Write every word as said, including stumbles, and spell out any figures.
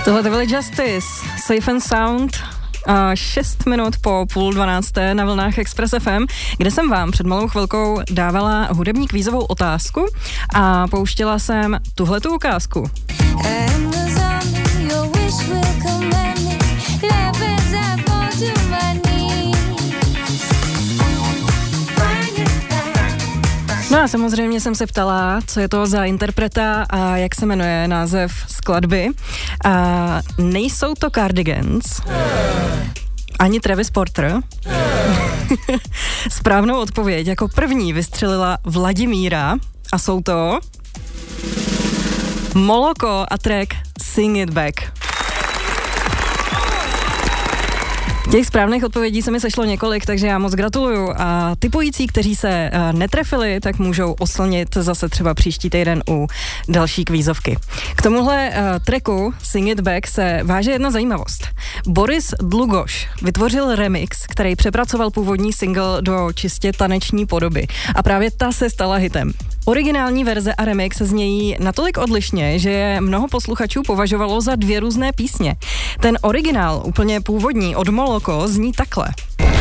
Tohle to byly Justice, Safe and Sound, a šest minut po půl dvanácté na vlnách Express F M, kde jsem vám před malou chvilkou dávala hudební kvízovou otázku a pouštěla jsem tuhletu ukázku. No a samozřejmě jsem se ptala, co je to za interpreta a jak se jmenuje název skladby. A nejsou to Cardigans, ani Travis Porter. Správnou odpověď jako první vystřelila Vladimíra a jsou to Moloko a track Sing It Back. Těch správných odpovědí se mi sešlo několik, takže já moc gratuluju a typující, kteří se uh, netrefili, tak můžou oslnit zase třeba příští týden u další kvízovky. K tomuhle uh, tracku Sing It Back se váže jedna zajímavost. Boris Dlugoš vytvořil remix, který přepracoval původní single do čistě taneční podoby a právě ta se stala hitem. Originální verze a remix znějí natolik odlišně, že je mnoho posluchačů považovalo za dvě různé písně. Ten originál, úplně původní od Moloko, zní takhle.